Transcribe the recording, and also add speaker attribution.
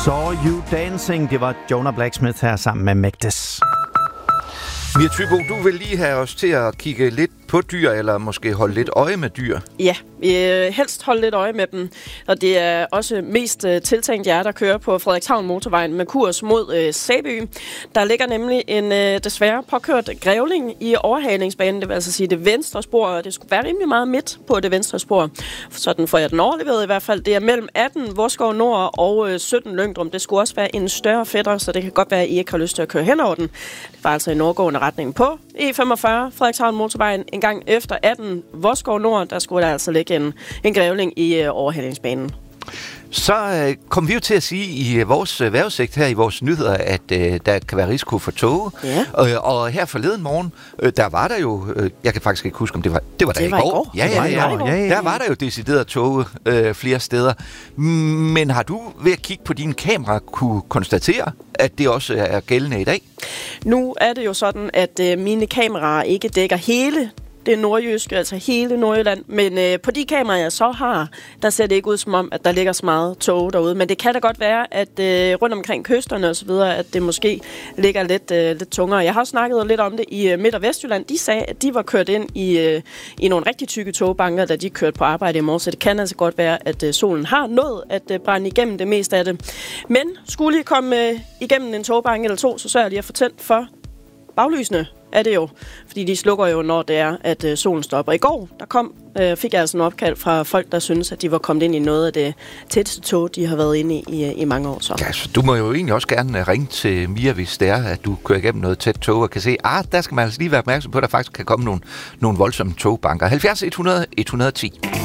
Speaker 1: Saw You Dancing, det var Jonah Blacksmith her sammen med Magdes.
Speaker 2: Mia Thybo, du vil lige have os til at kigge lidt på dyr, eller måske holde lidt øje med dyr.
Speaker 3: Ja, helst holde lidt øje med dem. Og det er også mest tiltænkt jer, der kører på Frederikshavn Motorvejen med kurs mod Sæby. Der ligger nemlig en desværre påkørt grævling i overhalingsbanen. Det vil altså sige det venstre spor, og det skulle være rimelig meget midt på det venstre spor. Sådan får jeg den overlevet i hvert fald. Det er mellem 18 Vorskov Nord og 17 Lyngdrum. Det skulle også være en større fætter, så det kan godt være, at I ikke har lyst til at køre hen over den. Det var altså i nordgående retning på E45 Frederikshavn Motorvejen. En gang efter 18 Vorskov Nord, der skulle der altså ligge en grævling i overhalingsbanen.
Speaker 2: Så kom vi jo til at sige i vores vejrudsigt her i vores nyheder, at der kan være risiko for tåge.
Speaker 3: Ja.
Speaker 2: Og her forleden morgen, der var der jo, jeg kan faktisk ikke huske, om det var der i går. Ja. Der var der jo decideret tåge flere steder. Men har du ved at kigge på dine kameraer kunne konstatere, at det også er gældende i dag?
Speaker 3: Nu er det jo sådan, at mine kameraer ikke dækker hele det nordjyske, altså hele Nordjylland. Men på de kameraer, jeg så har, der ser det ikke ud som om, at der ligger så meget tåge derude. Men det kan da godt være, at rundt omkring kysterne og så videre, at det måske ligger lidt tungere. Jeg har også snakket lidt om det i Midt- og Vestjylland. De sagde, at de var kørt ind i nogle rigtig tykke togbanker, da de kørte på arbejde i morgen. Så det kan altså godt være, at solen har nået at brænde igennem det meste af det. Men skulle I komme igennem en togbank eller to, så sørger de at få tændt for baglysene. Er det jo, fordi de slukker jo, når det er, at solen stopper. I går, fik jeg altså en opkald fra folk, der synes, at de var kommet ind i noget af det tætteste tog, de har været inde i mange år. Så.
Speaker 2: Ja, så du må jo egentlig også gerne ringe til Mia, hvis det er, at du kører igennem noget tæt tog, og kan se, der skal man altså lige være opmærksom på, at der faktisk kan komme nogle voldsomme togbanker. 70 100 110.